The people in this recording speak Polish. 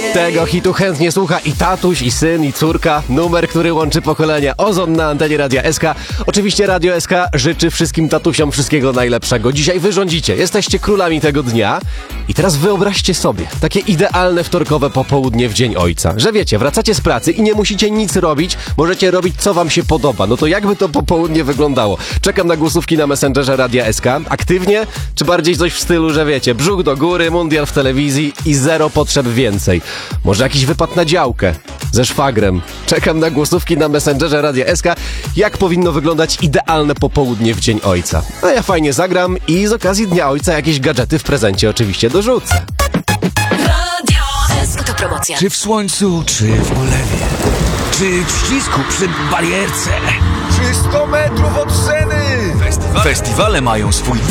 Tego hitu chętnie słucha i tatuś, i syn, i córka. Numer, który łączy pokolenia. Ozon na antenie Radia SK. Oczywiście Radio SK życzy wszystkim tatusiom wszystkiego najlepszego. Dzisiaj wy rządzicie, jesteście królami tego dnia. I teraz wyobraźcie sobie takie idealne wtorkowe popołudnie w Dzień Ojca. Że wiecie, wracacie z pracy i nie musicie nic robić, możecie robić co wam się podoba. No to jakby to popołudnie wyglądało? Czekam na głosówki na Messengerze Radia SK. Aktywnie, czy bardziej coś w stylu, że wiecie, brzuch do góry, mundial w telewizji i zero potrzeb więcej? Może jakiś wypad na działkę ze szwagrem. Czekam na głosówki na Messengerze Radia SK. Jak powinno wyglądać idealne popołudnie w Dzień Ojca? A ja fajnie zagram i z okazji Dnia Ojca jakieś gadżety w prezencie oczywiście dorzucę. Radio SK to promocja. Czy w słońcu, czy w ulewie, czy w ścisku przy barierce. Czy 100 metrów od sceny? Festiwale mają swój